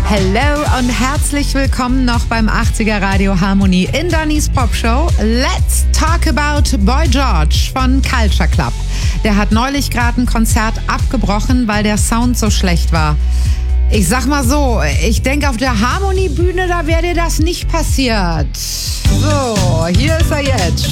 Hello und herzlich willkommen noch beim 80er Radio Harmonie in Dannys Popshow. Let's talk about Boy George von Culture Club. Der hat neulich gerade ein Konzert abgebrochen, weil der Sound so schlecht war. Ich sag mal so, ich denke auf der Harmoniebühne, da wäre dir das nicht passiert. So, hier ist er jetzt.